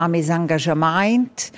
a mes engagement.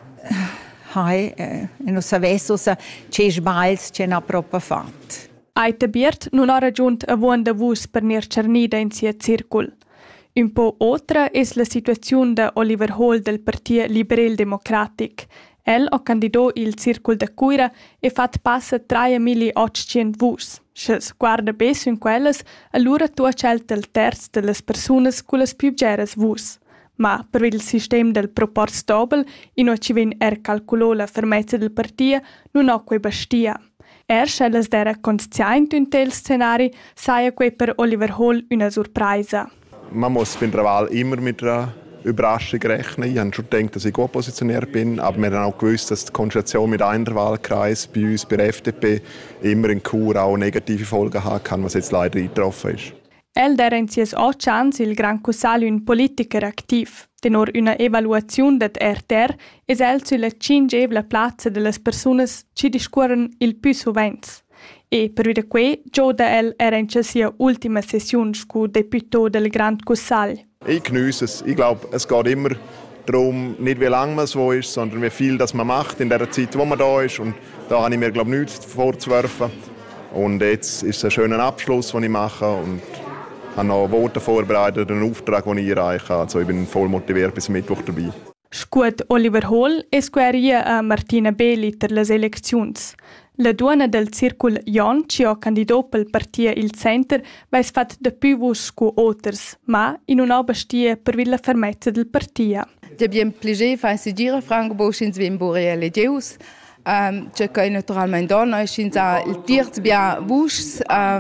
Non savesso se c'è sbails c'è na propria fat. Aita Biert non ha raggiunt a buon davus per ner cernida in sia circul. Un po' otra è la situazione de Oliver Hall del Partito Liberal Democratic. El ha candidato il circul de Cuira e fat passa 3.800 vus. Se guarda bes in quelles, allora tu accelta il terz delle persone con le più geres vus. Ma per il sistema del proporz dobel, in cui ci viene calcolò la fermezza del partito, non ha quei bastia. Scelles d'era conscient in tel scenari, saia quei per Oliver Hall una sorpresa. Man muss bei der Wahl immer mit einer Überraschung rechnen. Ich habe schon gedacht, dass ich gut positioniert bin, aber wir haben auch gewusst, dass die Konstellation mit einem Wahlkreis bei uns, bei der FDP, immer in Chur auch negative Folgen haben kann, was jetzt leider eingetroffen ist. El era in sies 8 ans il Gran Cussalio un politiker activ. Tenor una evaluazione det RTR es el sulla 5 plazza delle persone ci discorren il più sovens. E per via que, Gioda el era in sia ultima sessione scu deputato del Gran Cussalio. Ich genieße es. Ich glaube, es geht immer darum, nicht wie lange man so ist, sondern wie viel das man macht in der Zeit, wo man da ist. Und da habe ich mir, glaube ich, nichts vorzuwerfen. Und jetzt ist es ein schöner Abschluss, den ich mache. Und ich habe noch Worte vorbereitet, einen Auftrag, den ich erreiche. Also ich bin voll motiviert bis Mittwoch dabei. Scuot Oliver Hall e squaria a Martina Belli per le elezioni. La duona del circul Jon ci ha candidato pel partito il Center vais fat de più vus scu oters, ma in una bastia per la fermezza del partito. È bien piacere fare seguire Franco Bosch in Svimburia e Deus. C'è che naturalmente donna e scinza il tirz bia vus.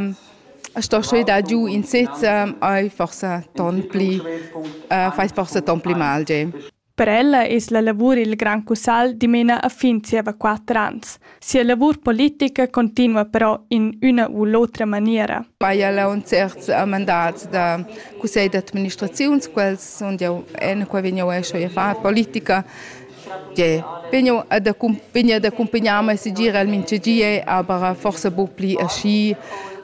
Sto schon da giù in sezza e forse tonpli fai forse tonpli malge. Per ella es la lavur il Gran Cussal di mena a fin sieva 4 ans. Sia lavur politica continua però in una o l'altra maniera. Poi ha un certo mandato da Consiglio d'amministrazione, quels sono già qua vengono a fare politica. Vengono ad accompagnare a seguire al mincegie, ma forse un po' più asci,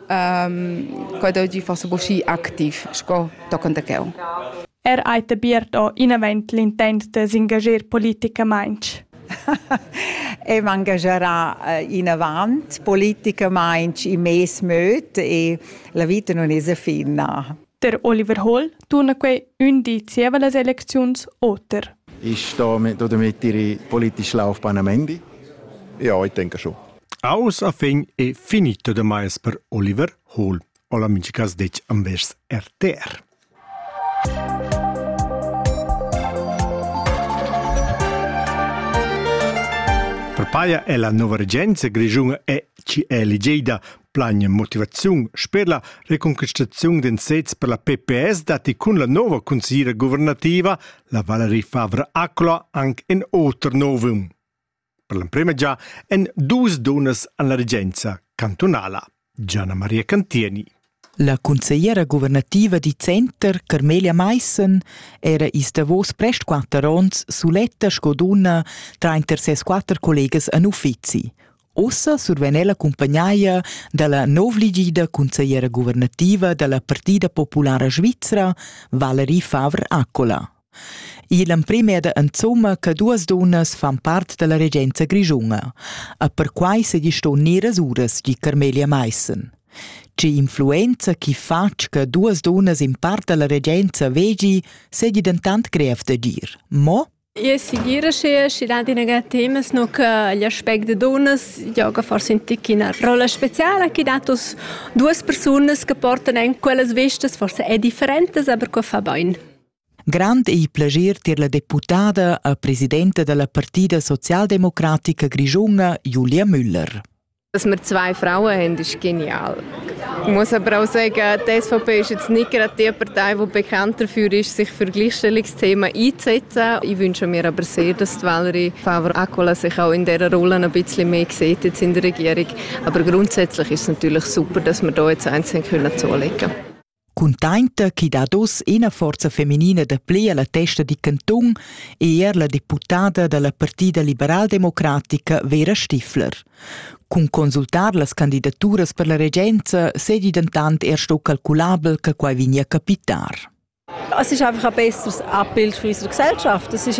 quando oggi forse un po' più attiv, sco toccando che. Aita Biert o inavent l'intent de s'engager politicamente. E m'engagerà in avant politicamente in mes möt e la vita non è finna. Der Oliver Hall torna quei un di zieva les eleczions oter. Ist damit Ihre politische Laufbahn am Ende? Ja, ich denke schon. Aus a fin è finito de mais per Oliver Hall. Ola mincicas dec anvers RTR. Per paia è la nuova regenza Grigiunga e ci è ligida plagna motivazione per la riconquistazione d'un sez per la PPS dati con la nuova consigliera governativa, la Valerie Favre-Accola, anche in oltre novum. Per la prima già en 2 donas alla regenza cantonala, Gianna Maria Cantieni. La consigliera governativa di Center, Carmelia Meissen, era is davos prest 4 ans suletta scoduna tra interses 4 collegas an uffizi. Ossa survenella accompagnaia dalla novligida consigliera governativa della Partida Popolare Svizzera, Valerie Favre-Accola. Il premia insomma che 2 donnas fan part della regenza Grigiunga, a per quai se gli sto neras uras di Carmelia Meissen. C'è influenza chi fac che 2 donnas in parte della regenza vegi se gli dentant greve da dir. Mo? Io seguire se danti nega temas no che gli aspetti de donnas gioca forse in una rolla speciale che datos 2 persone che portano in quelle vestes forse è differente, ma che fa bene. Grande e piacere per la deputata e presidente della Partita Sozialdemocratica Grigiunga, Julia Müller. Dass wir 2 Frauen haben, ist genial. Ich muss aber auch sagen, die SVP ist jetzt nicht gerade die Partei, die bekannt dafür ist, sich für Gleichstellungsthemen einzusetzen. Ich wünsche mir aber sehr, dass die Valerie Favre-Accola sich auch in dieser Rolle ein bisschen mehr sieht jetzt in der Regierung. Aber grundsätzlich ist es natürlich super, dass wir hier jetzt einzeln zulegen können. Contenta che da dos una forza femminina da ple alla testa di canton e la deputata della Partita Liberal Democratica Vera Stifler. Con consultar las candidaturas per la regenza, sedi dentant erst calculabel che quai vigna capitar. Es ist einfach ein besseres Abbild für unsere Gesellschaft. Es ist